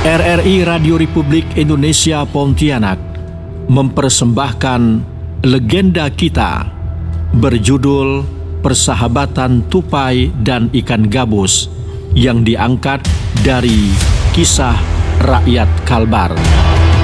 RRI Radio Republik Indonesia Pontianak mempersembahkan legenda kita berjudul Persahabatan Tupai dan Ikan Gabus yang diangkat dari kisah rakyat Kalbar.